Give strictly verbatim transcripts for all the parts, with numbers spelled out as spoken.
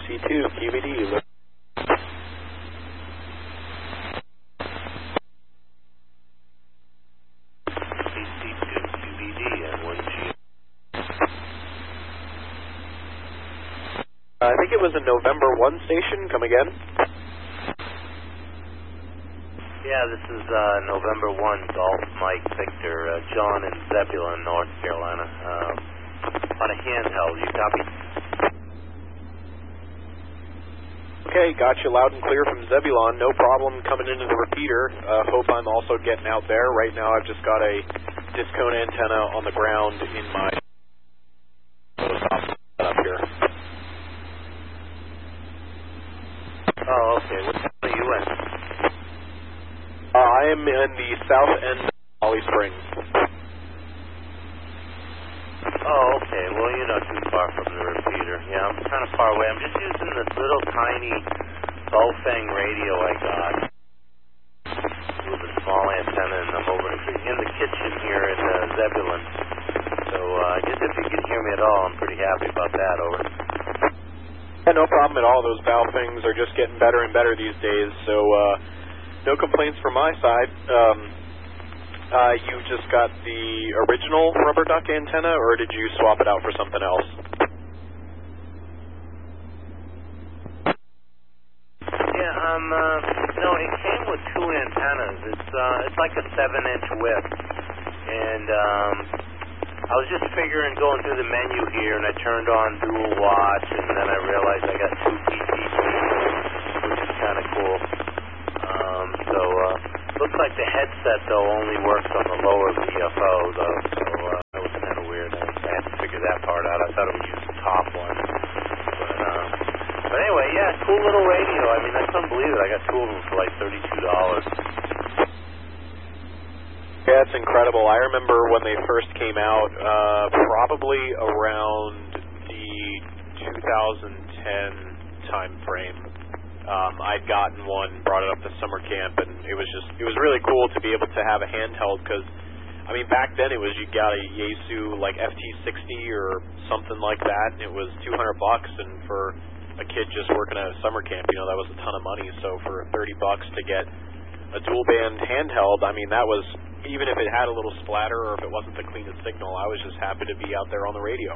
C two, Q B D. I think it was a November one station. Come again? Yeah, this is uh, November one, Golf Mike Victor, uh, John in Zebulon, North Carolina. Um, on a handheld, you copy? Okay, got you loud and clear from Zebulon. No problem coming into the repeater. Uh, hope I'm also getting out there. Right now I've just got a discone antenna on the ground in my setup here. Oh, okay. What town are you in? Uh, I am in the south end of Holly Springs. Oh, okay. Well, you're not too far from the repeater. Yeah, I'm kind of far away. I'm just using this little tiny Baofeng radio I got with a small antenna, and I'm over in the kitchen here in uh, Zebulon. So uh, I guess if you can hear me at all, I'm pretty happy about that. Over. Yeah, no problem at all. Those Baofengs are just getting better and better these days, so uh, no complaints from my side. Um, uh, you just got the original rubber duck antenna, or did you swap it out for something else? Yeah, um, uh, no, it came with two antennas. It's uh, it's like a seven-inch width, and um, I was just figuring, going through the menu here, and I turned on dual watch, and then I realized I got two P T Ps, which is kind of cool. Um, so, uh, looks like the headset, though, only works on the lower V F O, though, so uh, that was kind of weird. I, I had to figure that part out. I thought it would use the top one. But, um, but anyway, yeah, cool little radio. I mean, I couldn't believe it. I got two of them for like thirty-two dollars. Yeah, it's incredible. I remember when they first came out, uh, probably around the two thousand ten time frame. Um, I'd gotten one, brought it up to summer camp, and it was just, it was really cool to be able to have a handheld, because, I mean, back then it was, you got a Yaesu, like, F T sixty or something like that, and it was two hundred bucks, and for a kid just working at a summer camp, you know, that was a ton of money. So for thirty bucks to get a dual band handheld, I mean, that was, even if it had a little splatter or if it wasn't the cleanest signal, I was just happy to be out there on the radio.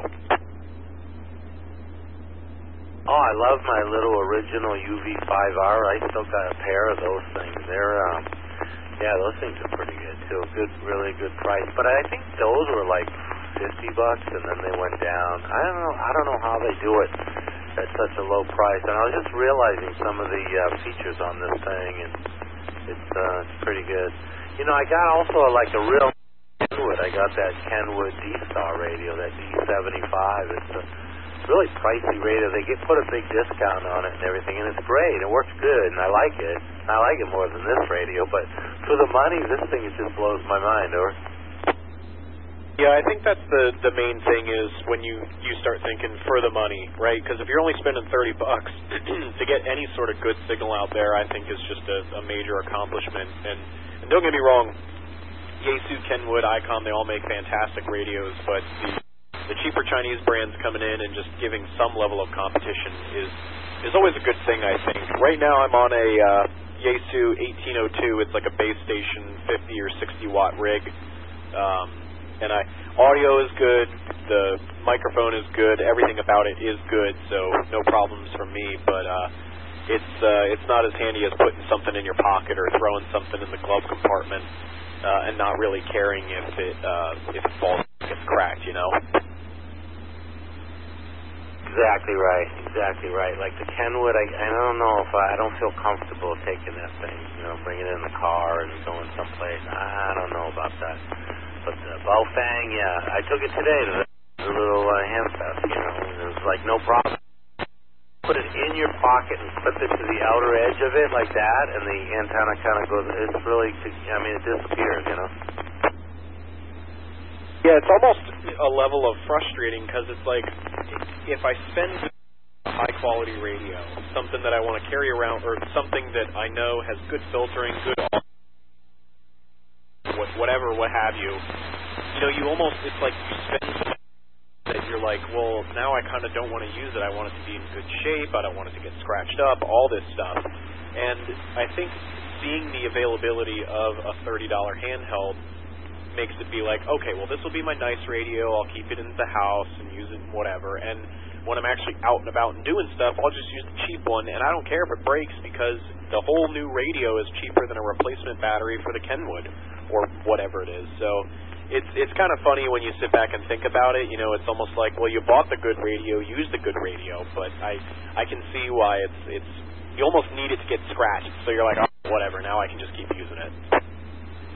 Oh, I love my little original U V five R. I still got a pair of those things. They're, um, yeah, those things are pretty good too. Good, really good price. But I think those were like fifty bucks, and then they went down. I don't know. I don't know how they do it at such a low price. And I was just realizing some of the uh, features on this thing, and it's uh, it's pretty good. You know, I got also like a real Kenwood. I got that Kenwood D-Star radio, that D seventy-five. It's a really pricey radio. They get put a big discount on it and everything, and it's great. It works good, and I like it. I like it more than this radio, but for the money, this thing just blows my mind. Or yeah, I think that's the the main thing is when you you start thinking for the money, right? Because if you're only spending thirty bucks to get any sort of good signal out there, I think is just a, a major accomplishment. And, and don't get me wrong, Yaesu, Kenwood, Icom, they all make fantastic radios, but the the cheaper Chinese brands coming in and just giving some level of competition is is always a good thing, I think. Right now I'm on a uh, Yaesu eighteen oh two. It's like a base station fifty or sixty watt rig. Um, and I audio is good, the microphone is good, everything about it is good, so no problems from me, but uh, it's uh, it's not as handy as putting something in your pocket or throwing something in the glove compartment uh, and not really caring if it, uh, if it falls, gets cracked, you know? Exactly right, exactly right. Like the Kenwood, I, I don't know if I, I don't feel comfortable taking that thing, you know, bringing it in the car and going someplace. I don't know about that. But the Baofeng, yeah, I took it today to the, the little uh, handfest, you know, and it was like no problem. Put it in your pocket and clip it to the outer edge of it like that, and the antenna kind of goes, it's really, I mean, it disappears, you know. Yeah, it's almost a level of frustrating because it's like if I spend a high-quality radio, something that I want to carry around, or something that I know has good filtering, good audio, whatever, what have you, you know, you almost, it's like you spend so much that you're like, well, now I kind of don't want to use it. I want it to be in good shape. I don't want it to get scratched up, all this stuff. And I think seeing the availability of a thirty dollar handheld makes it be like, okay, well, this will be my nice radio. I'll keep it in the house and use it whatever. And when I'm actually out and about and doing stuff, I'll just use the cheap one, and I don't care if it breaks because the whole new radio is cheaper than a replacement battery for the Kenwood or whatever it is. So it's it's kind of funny when you sit back and think about it. You know, it's almost like, well, you bought the good radio, use the good radio, but I I can see why it's it's you almost need it to get scratched. So you're like, oh, whatever, now I can just keep using it.